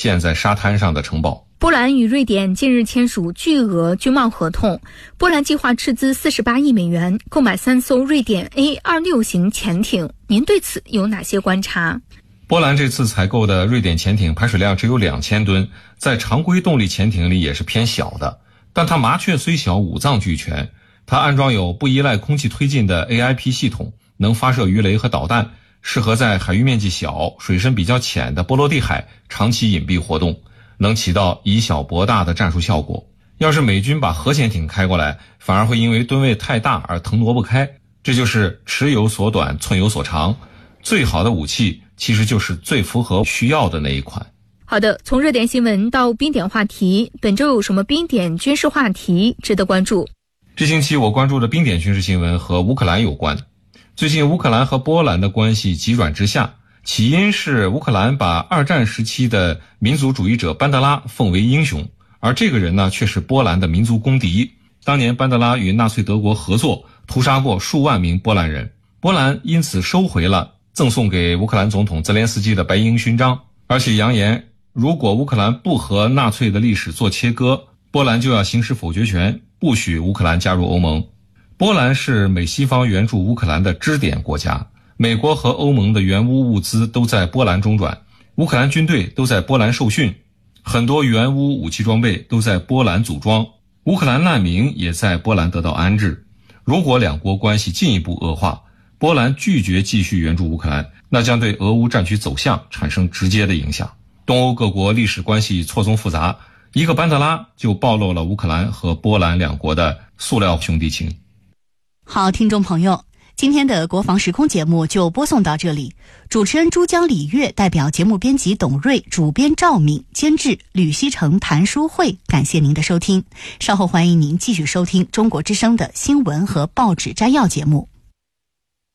建在沙滩上的城堡。 波兰与瑞典近日签署巨额军贸合同，波兰计划斥资48亿美元购买3艘瑞典 A26 型潜艇。您对此有哪些观察？ 波兰这次采购的瑞典潜艇排水量只有2000吨，在常规动力潜艇里也是偏小的，但它麻雀虽小，五脏俱全。它安装有不依赖空气推进的 AIP 系统，能发射鱼雷和导弹，适合在海域面积小、水深比较浅的波罗的海长期隐蔽活动，能起到以小博大的战术效果。要是美军把核潜艇开过来，反而会因为吨位太大而腾挪不开，这就是尺有所短，寸有所长。最好的武器其实就是最符合需要的那一款。 好的，从热点新闻到冰点话题，本周有什么冰点军事话题值得关注？ 这星期我关注的冰点军事新闻和乌克兰有关。最近乌克兰和波兰的关系急转直下，起因是乌克兰把二战时期的民族主义者班德拉奉为英雄，而这个人呢却是波兰的民族公敌。当年班德拉与纳粹德国合作，屠杀过数万名波兰人，波兰因此收回了赠送给乌克兰总统泽连斯基的白鹰勋章，而且扬言如果乌克兰不和纳粹的历史做切割，波兰就要行使否决权，不许乌克兰加入欧盟。波兰是美西方援助乌克兰的支点国家，美国和欧盟的援乌物资都在波兰中转，乌克兰军队都在波兰受训，很多援乌武器装备都在波兰组装，乌克兰难民也在波兰得到安置。如果两国关系进一步恶化，波兰拒绝继续援助乌克兰，那将对俄乌战区走向产生直接的影响。东欧各国历史关系错综复杂，一个班德拉就暴露了乌克兰和波兰两国的塑料兄弟情。 好，听众朋友，今天的国防时空节目就播送到这里。主持人珠江李月代表节目编辑董瑞、主编赵敏、监制吕西成、谭书慧，感谢您的收听。稍后欢迎您继续收听中国之声的新闻和报纸摘要节目。